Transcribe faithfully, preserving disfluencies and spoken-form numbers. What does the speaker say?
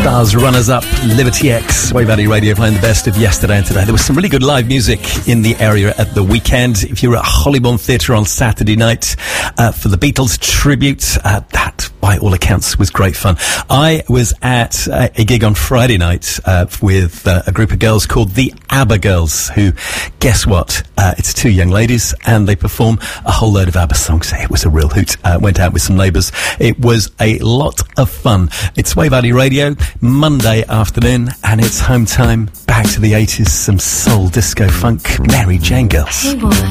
Stars runners-up, Liberty X, Wave Valley Radio playing the best of yesterday and today. There was some really good live music in the area at the weekend. If you were at Hollyborn Theatre on Saturday night uh, for the Beatles tribute, uh, that, by all accounts, was great fun. I was at uh, a gig on Friday night uh, with uh, a group of girls called the ABBA Girls, who, guess what? Uh, it's two young ladies, and they perform a whole load of ABBA songs. It was a real hoot. Uh, went out with some neighbours. It was a lot of fun. It's Wave Valley Radio, Monday afternoon, and it's home time. Back to the eighties, some soul, disco, funk, Mary Jane Girls. Hey boy.